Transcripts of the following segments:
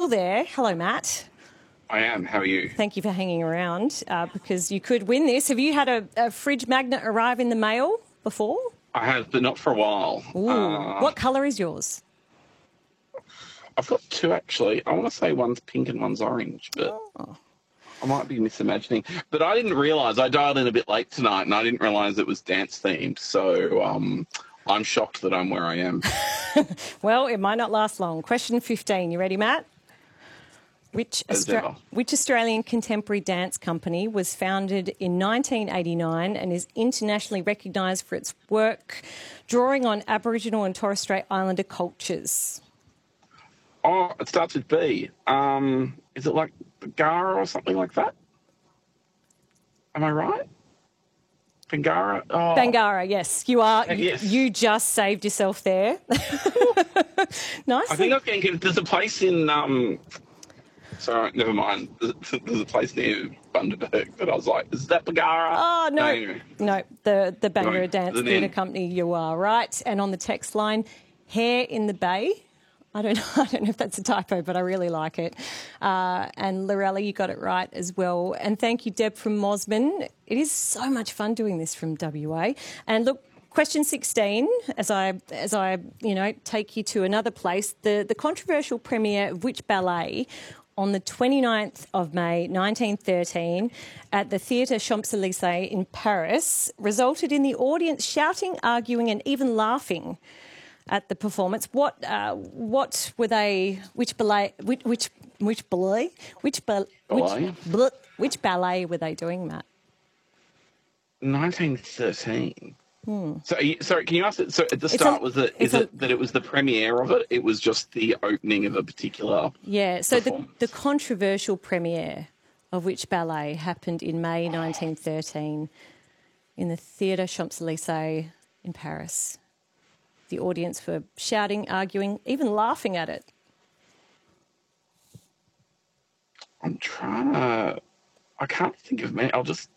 still there. Hello, Matt. I am. How are you? Thank you for hanging around because you could win this. Have you had a fridge magnet arrive in the mail before? I have, but not for a while. Ooh. What colour is yours? I've got two, actually. I want to say one's pink and one's orange, but I might be misimagining. But I didn't realise. I dialed in a bit late tonight, and I didn't realise it was dance-themed. So I'm shocked that I'm where I am. Well, it might not last long. Question 15. You ready, Matt? Which Australian contemporary dance company was founded in 1989 and is internationally recognised for its work drawing on Aboriginal and Torres Strait Islander cultures? Oh, it starts with B. Is it like Bagara or something like that? Am I right? Bangara? Oh. Bangara, yes. You are. Yes. You just saved yourself there. Nice. I think I was getting... There's a place in... Sorry, never mind. There's a place near Bundaberg, but I was like, is that Bagara? Oh, no. Anyway. No, the Bangara Dance Theatre Company, you are right. And on the text line, Hair in the Bay. I don't know if that's a typo, but I really like it. And Lorella, you got it right as well. And thank you, Deb from Mosman. It is so much fun doing this from WA. And look, question 16, as I take you to another place, the controversial premiere of which ballet on the 29th of May 1913 at the Theatre Champs-Élysées in Paris resulted in the audience shouting, arguing and even laughing at the performance. What were they? Which ballet were they doing, Matt? 1913. So, sorry, can you ask it? So, at the start, that it was the premiere of it? It was just the opening of a particular. Yeah. So the controversial premiere of which ballet happened in May 1913 in the Theatre Champs-Élysées in Paris. The audience were shouting, arguing, even laughing at it. I'm trying to... I can't think of many. I'll just...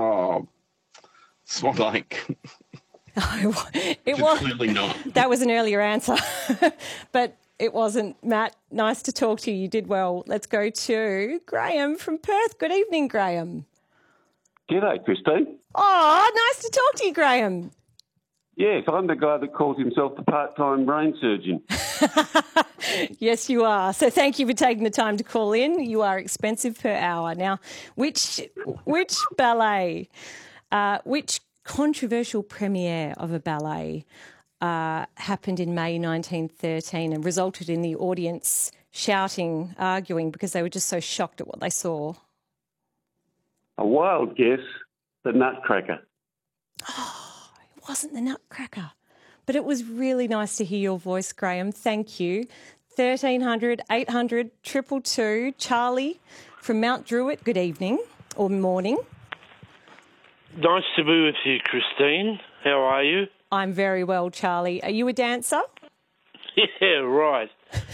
Swan Lake. It was clearly not. That was an earlier answer. But it wasn't. Matt, nice to talk to you. You did well. Let's go to Graham from Perth. Good evening, Graham. G'day, Christine. Oh, nice to talk to you, Graham. Yes, I'm the guy that calls himself the part-time brain surgeon. Yes, you are. So thank you for taking the time to call in. You are expensive per hour. Now, which ballet, which controversial premiere of a ballet happened in May 1913 and resulted in the audience shouting, arguing because they were just so shocked at what they saw? A wild guess, the Nutcracker. Oh, it wasn't the Nutcracker. But it was really nice to hear your voice, Graham. Thank you. 1300 800 222. Charlie from Mount Druitt, good evening or morning. Nice to be with you, Christine. How are you? I'm very well, Charlie. Are you a dancer? Yeah, right.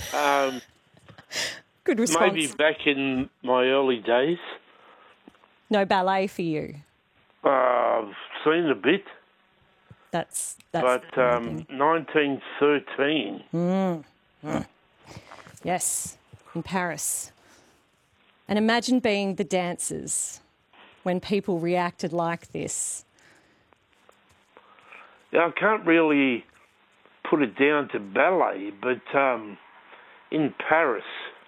Good response. Maybe back in my early days. No ballet for you? I've seen a bit. That's but 1913. Yes, in Paris. And imagine being the dancers when people reacted like this. Yeah, I can't really put it down to ballet, but in Paris.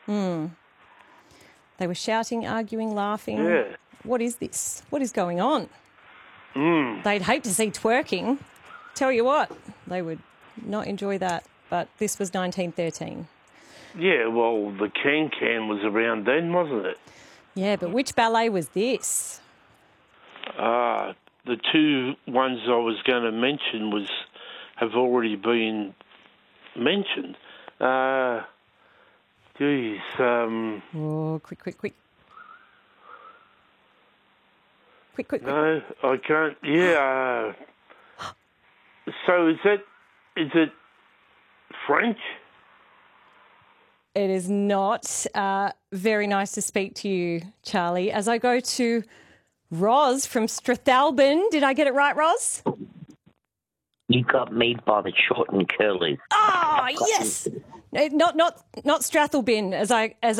They were shouting, arguing, laughing. Yeah. What is this? What is going on? They'd hate to see twerking. Tell you what, they would not enjoy that. But this was 1913. Yeah, well, the Can-Can was around then, wasn't it? Yeah, but which ballet was this? The two ones I was going to mention have already been mentioned. Oh, quick. Quick. No, I can't. Yeah. So is it French? It is not. Very nice to speak to you, Charlie. As I go to Roz from Strathalbyn. Did I get it right, Roz? You got me by the short and curly. Oh, yes. Not Strathalbyn, as I